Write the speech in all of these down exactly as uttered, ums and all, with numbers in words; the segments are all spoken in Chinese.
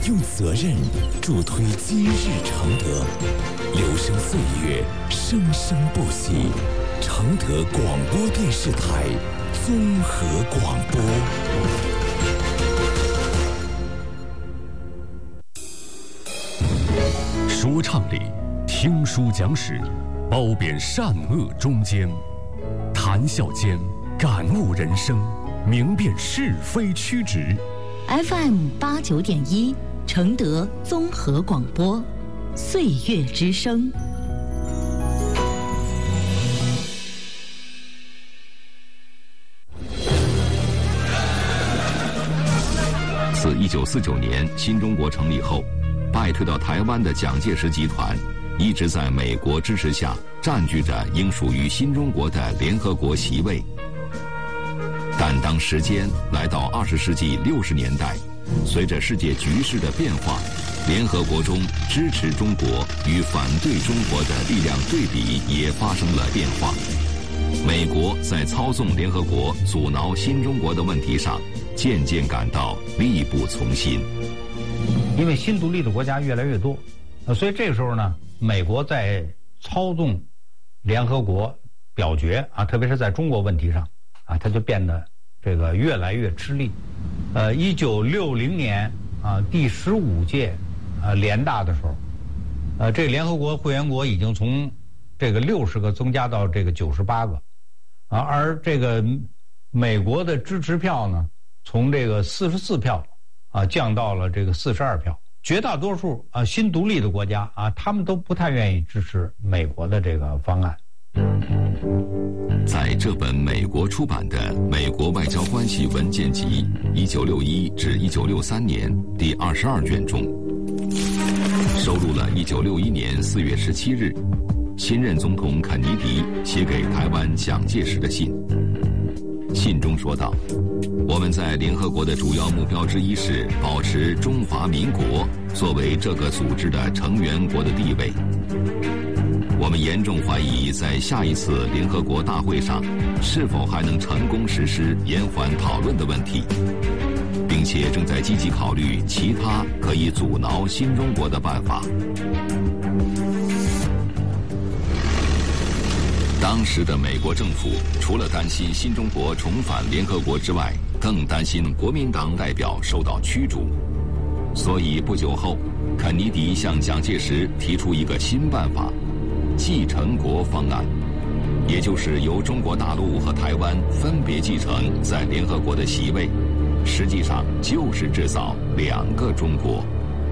用责任助推今日承德，留声岁月，生生不息。承德广播电视台综合广播。说唱里，听书讲史，褒贬善恶中间，谈笑间感悟人生，明辨是非曲直。 F M 八九点一，承德综合广播，岁月之声。 自一九四九年新中国成立后，败退到台湾的蒋介石集团一直在美国支持下占据着应属于新中国的联合国席位。但当时间来到二十世纪六十年代，随着世界局势的变化，联合国中支持中国与反对中国的力量对比也发生了变化。美国在操纵联合国、阻挠新中国的问题上，渐渐感到力不从心。 因为新独立的国家越来越多，呃，所以这个时候呢，美国在操纵联合国表决啊，特别是在中国问题上啊，它就变得这个越来越吃力。呃，一九六零年啊，第十五届啊联大的时候，呃，这个联合国会员国已经从这个六十个增加到这个九十八个，啊，而这个美国的支持票呢，从这个四十四票啊降到了这个四十二票。绝大多数啊新独立的国家啊，他们都不太愿意支持美国的这个方案。 在这本美国出版的《美国外交关系文件集》一九六一至一九六三年第二十二卷中，收录了一九六一年四月十七日新任总统肯尼迪写给台湾蒋介石的信。信中说道：我们在联合国的主要目标之一是保持中华民国作为这个组织的成员国的地位。我们严重怀疑在下一次联合国大会上是否还能成功实施延缓讨论的问题，并且正在积极考虑其他可以阻挠新中国的办法。当时的美国政府除了担心新中国重返联合国之外，更担心国民党代表受到驱逐，所以不久后，肯尼迪向蒋介石提出一个新办法——继承国方案，也就是由中国大陆和台湾分别继承在联合国的席位，实际上就是制造两个中国。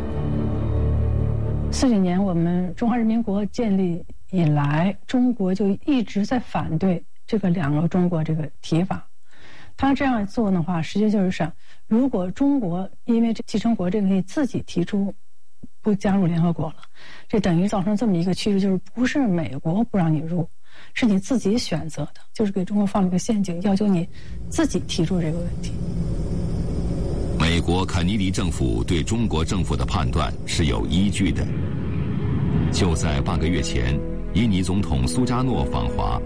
四九年我们中华人民国建立以来，中国就一直在反对这个两个中国这个提法。他这样做的话，实际就是想，如果中国因为这继承国这个问题自己提出不加入联合国了，这等于造成这么一个趋势，就是不是美国不让你入，是你自己选择的，就是给中国放了个陷阱，要求你自己提出这个问题。 美国肯尼迪政府对中国政府的判断是有依据的。就在半个月前，印尼总统苏加诺访华，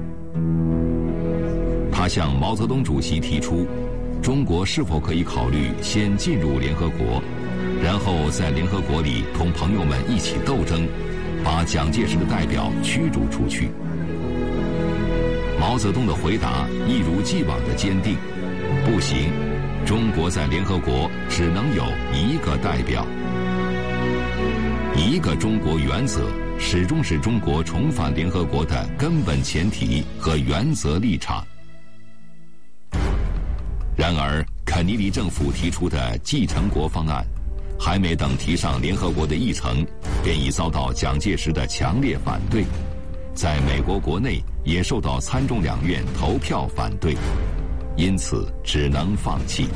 他向毛泽东主席提出，中国是否可以考虑先进入联合国，然后在联合国里同朋友们一起斗争，把蒋介石的代表驱逐出去。毛泽东的回答一如既往的坚定，不行，中国在联合国只能有一个代表。一个中国原则始终是中国重返联合国的根本前提和原则立场。然而，肯尼迪政府提出的继承国方案，还没等提上联合国的议程，便已遭到蒋介石的强烈反对，在美国国内也受到参众两院投票反对，因此只能放弃。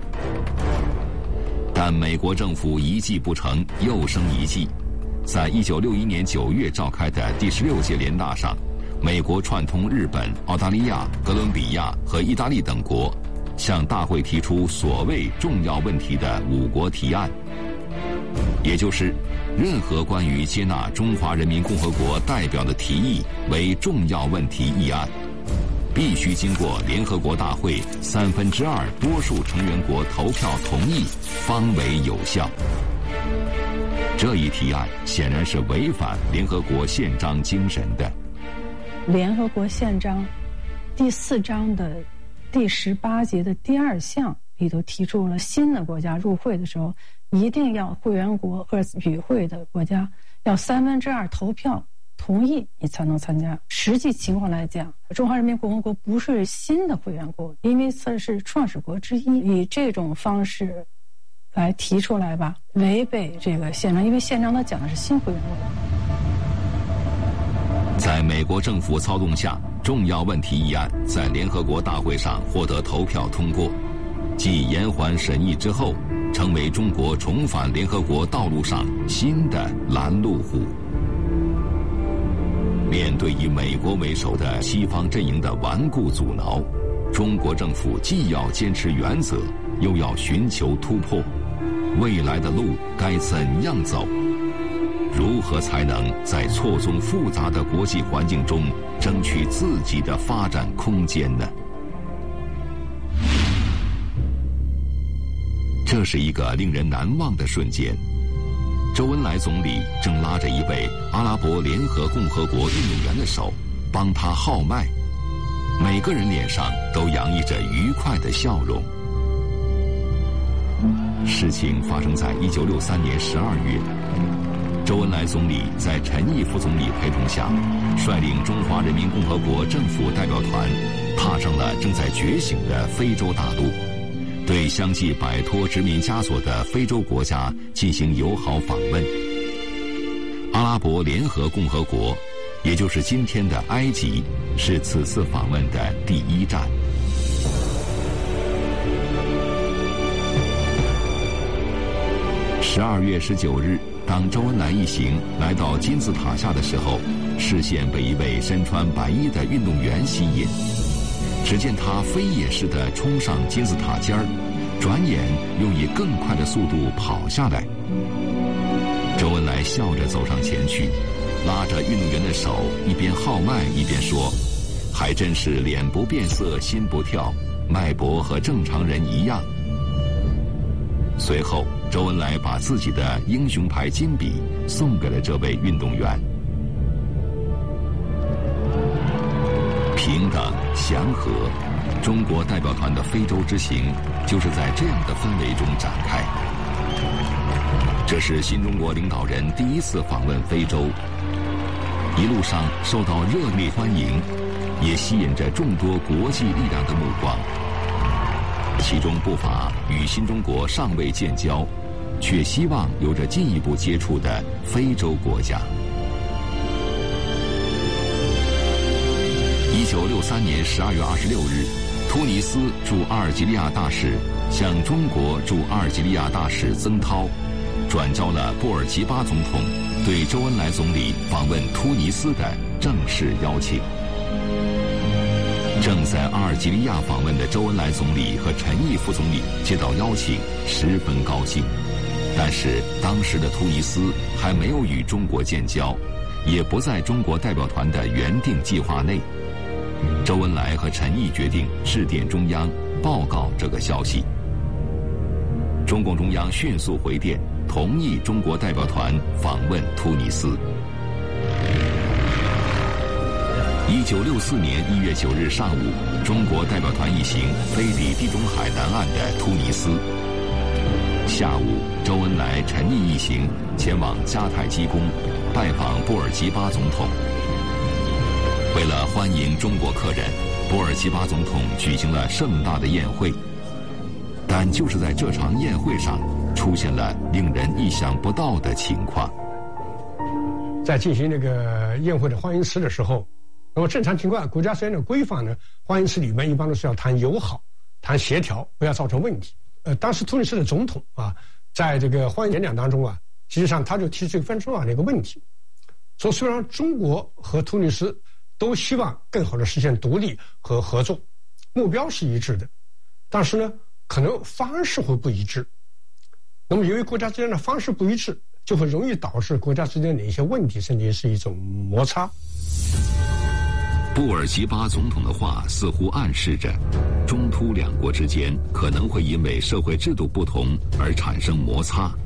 但美国政府一计不成又生一计，在一九六一年九月召开的第十六届联大上，美国串通日本、澳大利亚、哥伦比亚和意大利等国，向大会提出所谓重要问题的五国提案，也就是任何关于接纳中华人民共和国代表的提议为重要问题议案。 必须经过联合国大会三分之二多数成员国投票同意，方为有效。这一提案显然是违反联合国宪章精神的。 联合国宪章第四章的第十八节的第二项里头提出了，新的国家入会的时候，一定要会员国和与会的国家要三分之二投票同意，你才能参加。实际情况来讲，中华人民共和国不是新的会员国，因为它是创始国之一，以这种方式来提出来吧，违背这个宪章，因为宪章它讲的是新会员国。 在美国政府操纵下，重要问题议案在联合国大会上获得投票通过，继延缓审议之后，成为中国重返联合国道路上新的拦路虎。面对以美国为首的西方阵营的顽固阻挠，中国政府既要坚持原则，又要寻求突破。未来的路该怎样走？如何才能在错综复杂的国际环境中争取自己的发展空间呢？这是一个令人难忘的瞬间。周恩来总理正拉着一位阿拉伯联合共和国运动员的手，帮他号脉，每个人脸上都洋溢着愉快的笑容。事情发生在一九六三年十二月，周恩来总理在陈毅副总理陪同下，率领中华人民共和国政府代表团，踏上了正在觉醒的非洲大陆，对相继摆脱殖民枷锁的非洲国家进行友好访问。阿拉伯联合共和国，也就是今天的埃及，是此次访问的第一站。十二月十九日，当周恩来一行来到金字塔下的时候，视线被一位身穿白衣的运动员吸引。只见他飞也似的冲上金字塔尖儿，转眼又以更快的速度跑下来。周恩来笑着走上前去，拉着运动员的手，一边号脉一边说：“还真是脸不变色心不跳，脉搏和正常人一样。”随后，周恩来把自己的英雄牌金笔送给了这位运动员。平等祥和，中国代表团的非洲之行就是在这样的氛围中展开。这是新中国领导人第一次访问非洲，一路上受到热烈欢迎，也吸引着众多国际力量的目光。其中不乏与新中国尚未建交，却希望有着进一步接触的非洲国家。一九六三年十二月二十六日，突尼斯驻阿尔及利亚大使向中国驻阿尔及利亚大使曾涛转交了布尔吉巴总统对周恩来总理访问突尼斯的正式邀请。正在阿尔及利亚访问的周恩来总理和陈毅副总理接到邀请，十分高兴。但是当时的突尼斯还没有与中国建交，也不在中国代表团的原定计划内。周恩来和陈毅决定致电中央报告这个消息。中共中央迅速回电，同意中国代表团访问突尼斯。一九六四年一月九日上午，中国代表团一行飞抵地中海南岸的突尼斯。下午，周恩来、陈毅一行前往迦太基宫，拜访布尔吉巴总统。为了欢迎中国客人，布尔吉巴总统举行了盛大的宴会。但就是在这场宴会上，出现了令人意想不到的情况。 在进行那个宴会的欢迎词的时候，那么正常情况，国家之间的规范呢，欢迎词里面一般都是要谈友好、谈协调，不要造成问题。呃，当时突尼斯的总统啊，在这个欢迎演讲当中啊，实际上他就提出一个非常重要的一个问题，说虽然中国和突尼斯都希望更好的实现独立和合作，目标是一致的，但是呢，可能方式会不一致。那么由于国家之间的方式不一致，就会容易导致国家之间的一些问题，甚至是一种摩擦。 布尔齐巴总统的话似乎暗示着，中突两国之间可能会因为社会制度不同而产生摩擦。